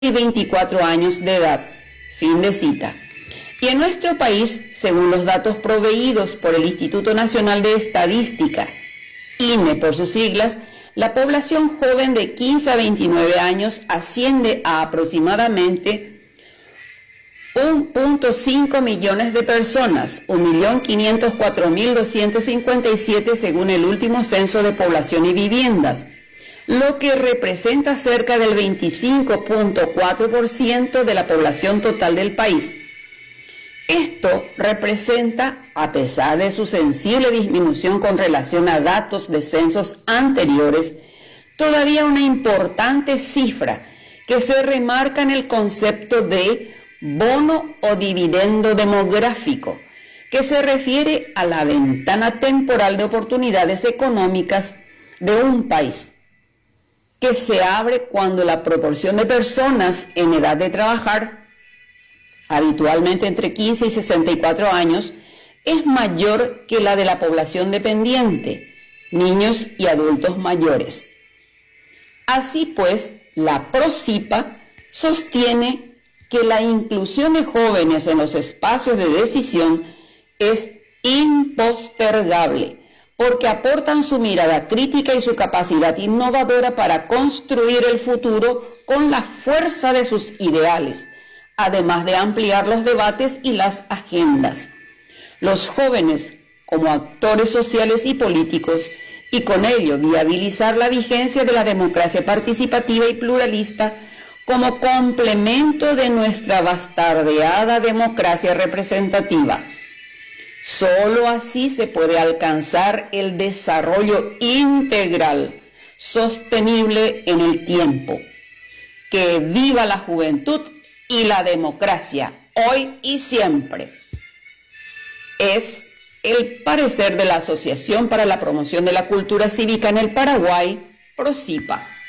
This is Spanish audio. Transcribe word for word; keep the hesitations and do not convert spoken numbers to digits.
y veinticuatro años de edad. Fin de cita. Y en nuestro país, según los datos proveídos por el Instituto Nacional de Estadística, I N E por sus siglas, la población joven de quince a veintinueve años asciende a aproximadamente uno punto cinco millones de personas, un millón quinientos cuatro mil doscientos cincuenta y siete según el último censo de población y viviendas, lo que representa cerca del veinticinco punto cuatro por ciento de la población total del país. Esto representa, a pesar de su sensible disminución con relación a datos de censos anteriores, todavía una importante cifra que se remarca en el concepto de bono o dividendo demográfico, que se refiere a la ventana temporal de oportunidades económicas de un país, que se abre cuando la proporción de personas en edad de trabajar, habitualmente entre quince y sesenta y cuatro años, es mayor que la de la población dependiente, niños y adultos mayores. Así pues, la PROCIPA sostiene que la inclusión de jóvenes en los espacios de decisión es impostergable, porque aportan su mirada crítica y su capacidad innovadora para construir el futuro con la fuerza de sus ideales, además de ampliar los debates y las agendas. Los jóvenes, como actores sociales y políticos, y con ello viabilizar la vigencia de la democracia participativa y pluralista como complemento de nuestra bastardeada democracia representativa. Solo así se puede alcanzar el desarrollo integral, sostenible en el tiempo. Que viva la juventud y la democracia, hoy y siempre. Es el parecer de la Asociación para la Promoción de la Cultura Cívica en el Paraguay, PROCIPA.